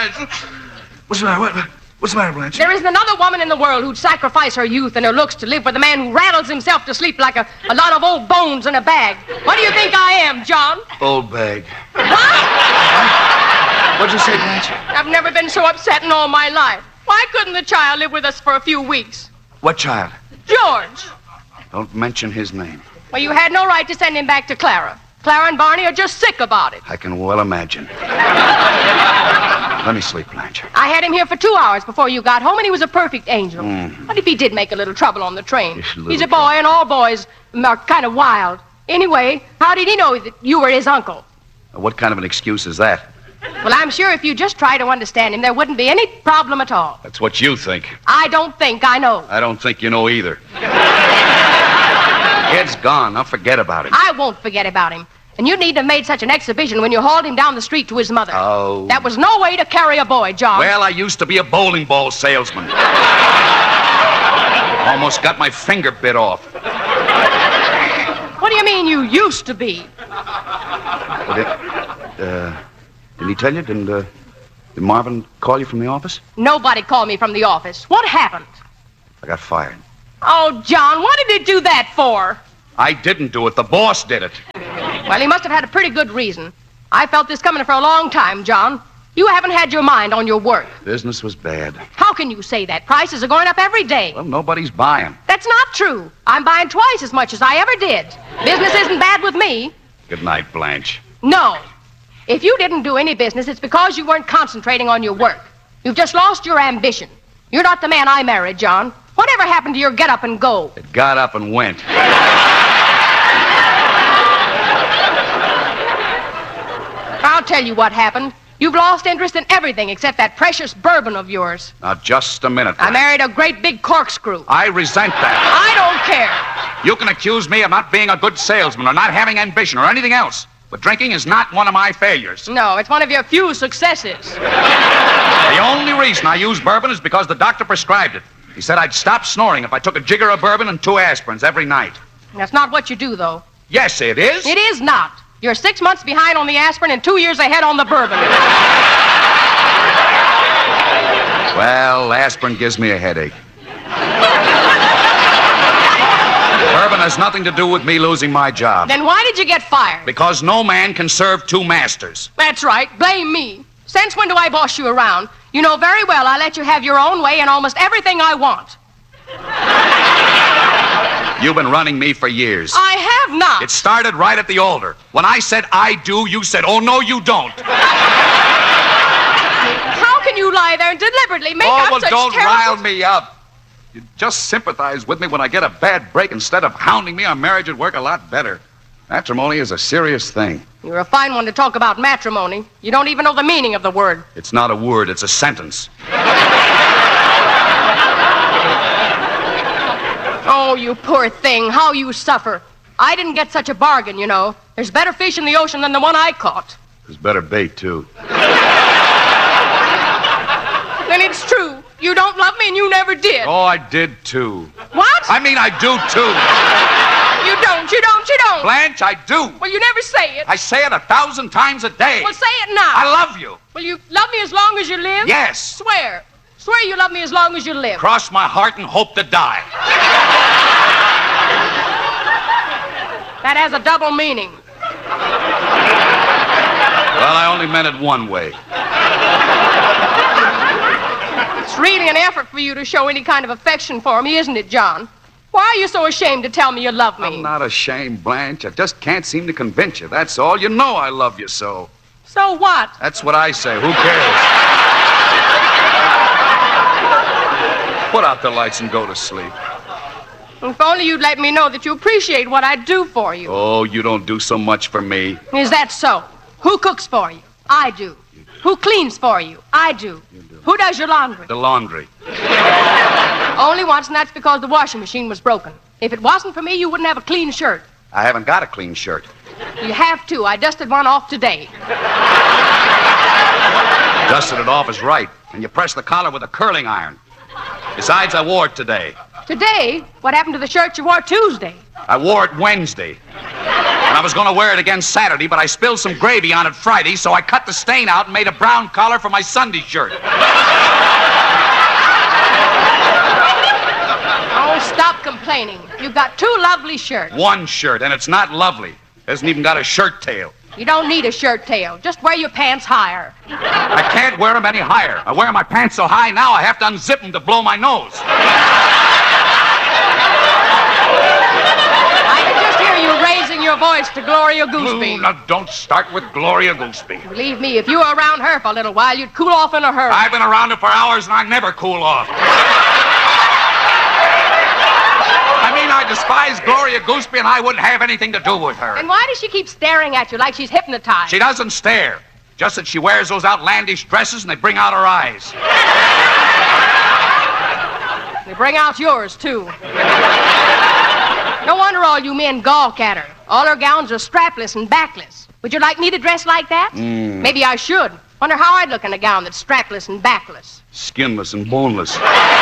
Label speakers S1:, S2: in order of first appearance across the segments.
S1: Blanche. What's the matter? What's the matter, Blanche?
S2: There isn't another woman in the world who'd sacrifice her youth and her looks to live with a man who rattles himself to sleep like a lot of old bones in a bag. What do you think I am, John?
S1: Old bag.
S2: What?
S1: What'd you say, Blanche?
S2: I've never been so upset in all my life. Why couldn't the child live with us for a few weeks?
S1: What child?
S2: George.
S1: Don't mention his name.
S2: Well, you had no right to send him back to Clara. Clara and Barney are just sick about it.
S1: I can well imagine. Let me sleep, Blanche.
S2: I had him here for 2 hours before you got home, and he was a perfect angel. What if he did make a little trouble on the train? He's a boy, and all boys are kind of wild. Anyway, how did he know that you were his uncle?
S1: What kind of an excuse is that?
S2: Well, I'm sure if you just try to understand him, there wouldn't be any problem at all.
S1: That's what you think.
S2: I don't think I know.
S1: I don't think you know either. Kid's gone. Now forget about it.
S2: I won't forget about him. And you needn't have made such an exhibition when you hauled him down the street to his mother.
S1: Oh.
S2: That was no way to carry a boy, John.
S1: Well, I used to be a bowling ball salesman. Almost got my finger bit off.
S2: What do you mean you used to be?
S1: Did he tell you? Did Marvin call you from the office?
S2: Nobody called me from the office. What happened?
S1: I got fired.
S2: Oh, John, what did he do that for?
S1: I didn't do it. The boss did it.
S2: Well, he must have had a pretty good reason. I felt this coming for a long time, John. You haven't had your mind on your work.
S1: Business was bad.
S2: How can you say that? Prices are going up every day.
S1: Well, nobody's buying.
S2: That's not true. I'm buying twice as much as I ever did. Business isn't bad with me.
S1: Good night, Blanche.
S2: No. If you didn't do any business, it's because you weren't concentrating on your work. You've just lost your ambition. You're not the man I married, John. Whatever happened to your get up and go?
S1: It got up and went.
S2: I'll tell you what happened. You've lost interest in everything except that precious bourbon of yours.
S1: Now, just a minute.
S2: I married a great big corkscrew.
S1: I resent that.
S2: I don't care.
S1: You can accuse me of not being a good salesman or not having ambition or anything else, but drinking is not one of my failures.
S2: No, it's one of your few successes.
S1: The only reason I use bourbon is because the doctor prescribed it. He said I'd stop snoring if I took a jigger of bourbon and 2 aspirins every night.
S2: That's not what you do, though.
S1: Yes, it is.
S2: It is not. You're 6 months behind on the aspirin and 2 years ahead on the bourbon.
S1: Well, aspirin gives me a headache. Bourbon has nothing to do with me losing my job.
S2: Then why did you get fired?
S1: Because no man can serve 2 masters.
S2: That's right. Blame me. Since when do I boss you around? You know very well I let you have your own way in almost everything I want.
S1: You've been running me for years.
S2: I have not.
S1: It started right at the altar. When I said I do, you said, oh, no, you don't.
S2: How can you lie there and deliberately make up such
S1: don't
S2: terrible...
S1: rile me up. You just sympathize with me when I get a bad break instead of hounding me on marriage would work a lot better. Matrimony is a serious thing.
S2: You're a fine one to talk about matrimony. You don't even know the meaning of the word.
S1: It's not a word, it's a sentence.
S2: Oh, you poor thing, how you suffer. I didn't get such a bargain, you know. There's better fish in the ocean than the one I caught.
S1: There's better bait, too.
S2: Then it's true. You don't love me and you never did.
S1: Oh, I did, too.
S2: What?
S1: I mean, I do, too.
S2: You don't.
S1: Blanche, I do.
S2: Well, you never say it.
S1: I say it 1,000 times a day.
S2: Well, say it now.
S1: I love you.
S2: Will you love me as long as you live?
S1: Yes.
S2: Swear. Swear you love me as long as you live.
S1: Cross my heart and hope to die.
S2: That has a double meaning.
S1: Well, I only meant it one way.
S2: It's really an effort for you to show any kind of affection for me, isn't it, John? Why are you so ashamed to tell me you love me?
S1: I'm not ashamed, Blanche. I just can't seem to convince you. That's all. You know I love you so.
S2: So what?
S1: That's what I say. Who cares? Put out the lights and go to sleep.
S2: If only you'd let me know that you appreciate what I do for you.
S1: Oh, you don't do so much for me.
S2: Is that so? Who cooks for you? I do. Who cleans for you? I do. Who does your laundry?
S1: The laundry.
S2: Only once, and that's because the washing machine was broken. If it wasn't for me, you wouldn't have a clean shirt.
S1: I haven't got a clean shirt.
S2: You have to. I dusted one off today.
S1: Dusted it off is right. And you press the collar with a curling iron. Besides, I wore it today.
S2: Today? What happened to the shirt you wore Tuesday?
S1: I wore it Wednesday. And I was going to wear it again Saturday, but I spilled some gravy on it Friday, so I cut the stain out and made a brown collar for my Sunday shirt.
S2: Oh, stop complaining. You've got 2 lovely shirts.
S1: One shirt, and it's not lovely. Hasn't even got a shirt tail.
S2: You don't need a shirt tail. Just wear your pants higher.
S1: I can't wear them any higher. I wear my pants so high now I have to unzip them to blow my nose.
S2: I can just hear you raising your voice to Gloria Gooseby.
S1: Now, don't start with Gloria Gooseby.
S2: Believe me, if you were around her for a little while, you'd cool off in a hurry.
S1: I've been around her for hours and I never cool off. I despise Gloria Gooseby, and I wouldn't have anything to do with her.
S2: And why does she keep staring at you like she's hypnotized?
S1: She doesn't stare. Just that she wears those outlandish dresses, and they bring out her eyes.
S2: They bring out yours, too. No wonder all you men gawk at her. All her gowns are strapless and backless. Would you like me to dress like that? Maybe I should. Wonder how I'd look in a gown that's strapless and backless.
S1: Skinless and boneless.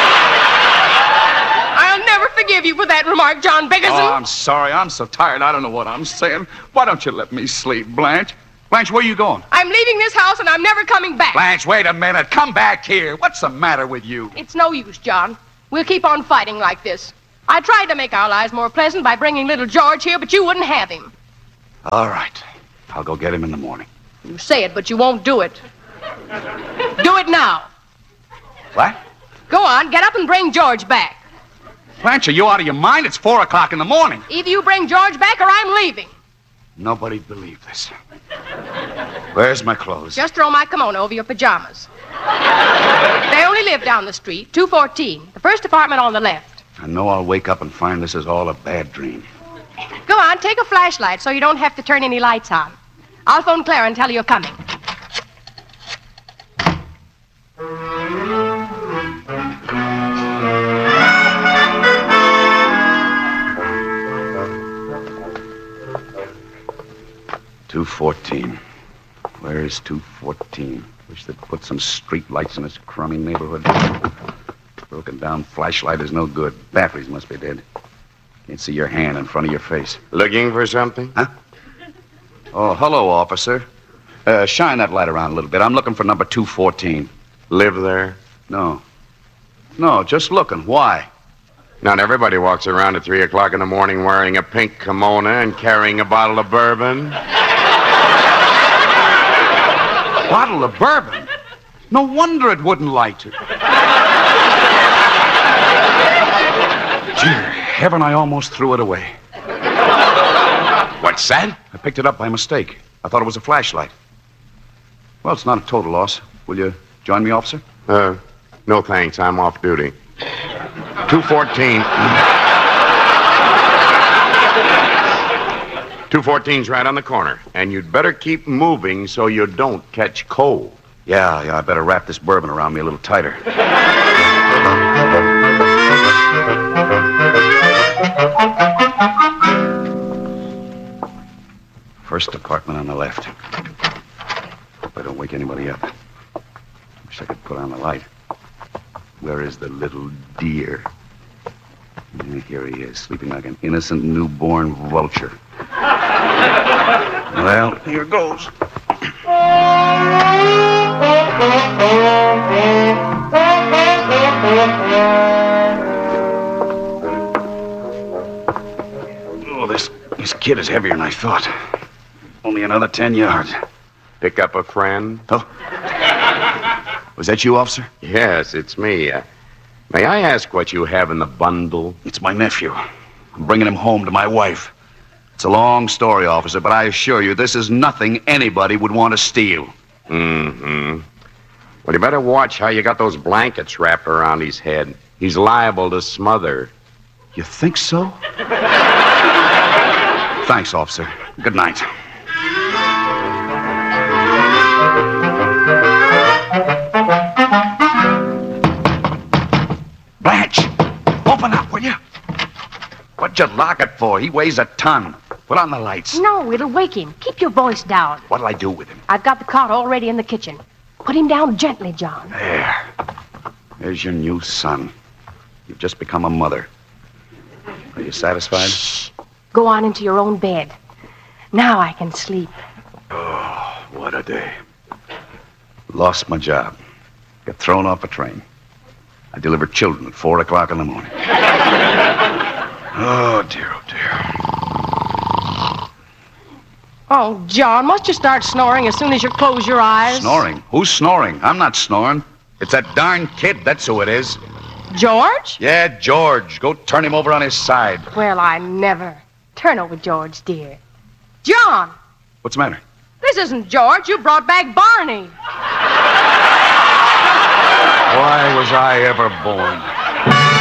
S2: I'll never forgive you for that remark, John Bickerson.
S1: Oh, I'm sorry. I'm so tired. I don't know what I'm saying. Why don't you let me sleep, Blanche? Blanche, where are you going?
S2: I'm leaving this house and I'm never coming back.
S1: Blanche, wait a minute. Come back here. What's the matter with you?
S2: It's no use, John. We'll keep on fighting like this. I tried to make our lives more pleasant by bringing little George here, but you wouldn't have him.
S1: All right. I'll go get him in the morning.
S2: You say it, but you won't do it. Do it now.
S1: What?
S2: Go on, get up and bring George back.
S1: Blanche, are you out of your mind? It's 4 o'clock in the morning.
S2: Either you bring George back or I'm leaving.
S1: Nobody'd believe this. Where's my clothes?
S2: Just throw my kimono over your pajamas. They only live down the street, 214, the first apartment on the left.
S1: I know I'll wake up and find this is all a bad dream.
S2: Go on, take a flashlight so you don't have to turn any lights on. I'll phone Clara and tell her you're coming.
S1: .214. Where is 214? Wish they'd put some street lights in this crummy neighborhood. Broken down flashlight is no good. Batteries must be dead. Can't see your hand in front of your face.
S3: Looking for something?
S1: Huh? Oh, hello, officer. Shine that light around a little bit. I'm looking for number 214.
S3: Live there?
S1: No, just looking. Why?
S3: Not everybody walks around at 3 o'clock in the morning wearing a pink kimono and carrying a bottle of bourbon.
S1: Bottle of bourbon? No wonder it wouldn't light. Dear heaven, I almost threw it away.
S3: What's that?
S1: I picked it up by mistake. I thought it was a flashlight. Well, it's not a total loss. Will you join me, officer?
S3: No thanks. I'm off duty. 214. 214's right on the corner. And you'd better keep moving so you don't catch cold.
S1: Yeah, I better wrap this bourbon around me a little tighter. First apartment on the left. Hope I don't wake anybody up. Wish I could put on the light. Where is the little dear? Here he is, sleeping like an innocent newborn vulture. Well, here goes. Oh, this kid is heavier than I thought. Only another 10 yards.
S3: Pick up a friend?
S1: Oh. Was that you, officer?
S3: Yes, it's me. May I ask what you have in the bundle?
S1: It's my nephew. I'm bringing him home to my wife. It's a long story, officer, but I assure you this is nothing anybody would want to steal.
S3: Mm-hmm. Well, you better watch how you got those blankets wrapped around his head. He's liable to smother.
S1: You think so? Thanks, officer. Good night. Blanche, open up, will you? What'd you lock it for? He weighs a ton. Put on the lights.
S2: No, it'll wake him. Keep your voice down.
S1: What'll I do with him?
S2: I've got the cot already in the kitchen. Put him down gently, John.
S1: There. There's your new son. You've just become a mother. Are you satisfied?
S2: Shh. Go on into your own bed. Now I can sleep.
S1: Oh, what a day. Lost my job. Got thrown off a train. I delivered children at 4 o'clock in the morning. Oh, dear, oh, dear.
S2: Oh, John, must you start snoring as soon as you close your eyes?
S1: Snoring? Who's snoring? I'm not snoring. It's that darn kid, that's who it is.
S2: George?
S1: Yeah, George. Go turn him over on his side.
S2: Well, I never. Turn over, George, dear. John!
S1: What's the matter?
S2: This isn't George. You brought back Barney.
S1: Why was I ever born?